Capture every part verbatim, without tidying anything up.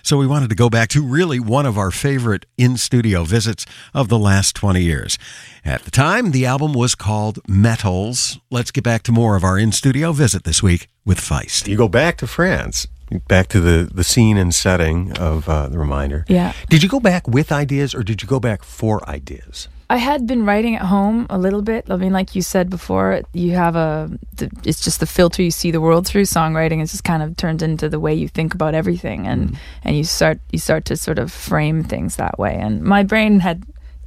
So we wanted to go back to really one of our favorite in-studio visits of the last twenty years. At the time, the album was called Metals. Let's get back to more of our in-studio visit this week with Feist. You go back to France, back to the, the scene and setting of uh, The Reminder. Yeah. Did you go back with ideas or did you go back for ideas? I had been writing at home a little bit. I mean, like you said before, you have a, it's just the filter you see the world through. Songwriting is just kind of turned into the way you think about everything, and, mm. and you start you start to sort of frame things that way. And my brain had,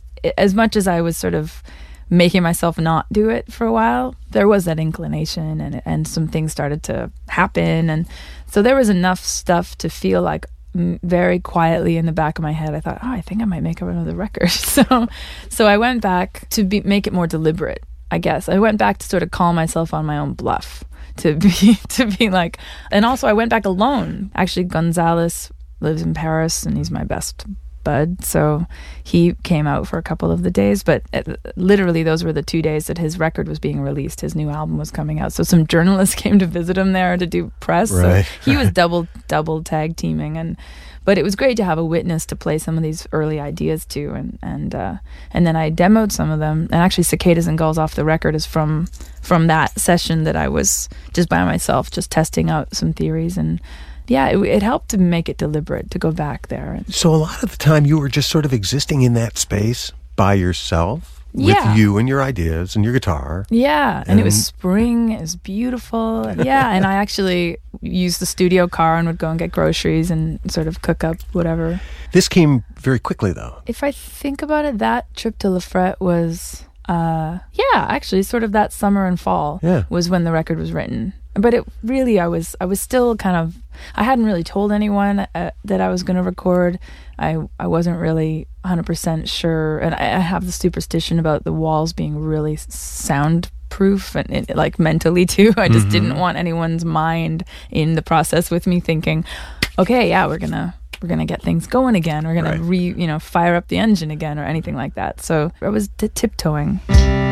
as much as I was sort of making myself not do it for a while, there was that inclination, and and some things started to happen, and so there was enough stuff to feel like, very quietly in the back of my head, I thought, oh, I think I might make up another record. So so I went back to be, make it more deliberate, I guess. I went back to sort of call myself on my own bluff, to be to be like, and also I went back alone. Actually, Gonzalez lives in Paris, and he's my best bud, so he came out for a couple of the days, but it, literally those were the two days that his record was being released. His new album was coming out, so some journalists came to visit him there to do press. Right. So he was double double tag teaming, and but it was great to have a witness to play some of these early ideas to, and and uh, and then I demoed some of them, and actually Cicadas and Gulls Off the Record is from from that session that I was just by myself, just testing out some theories. And yeah, it, it helped to make it deliberate, to go back there. So a lot of the time you were just sort of existing in that space by yourself, with yeah. you and your ideas and your guitar. Yeah, and, and it was spring, it was beautiful. Yeah, and I actually used the studio car and would go and get groceries and sort of cook up whatever. This came very quickly, though. If I think about it, that trip to La Frette was, uh, yeah, actually sort of that summer and fall yeah. was when the record was written. But it really, I was I was still kind of, I hadn't really told anyone uh, that I was going to record. I I wasn't really one hundred percent sure. And I, I have the superstition about the walls being really soundproof and it, like mentally too. I just mm-hmm. didn't want anyone's mind in the process with me thinking, okay, yeah, we're going to we're going to get things going again. We're going right. to re, you know, fire up the engine again or anything like that. So I was t- tiptoeing.